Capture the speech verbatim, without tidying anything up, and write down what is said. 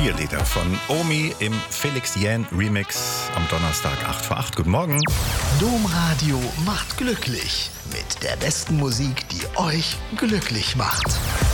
Vier Lieder von Omi im Felix Jähn Remix am Donnerstag acht vor acht. Guten Morgen. Domradio macht glücklich mit der besten Musik, die euch glücklich macht.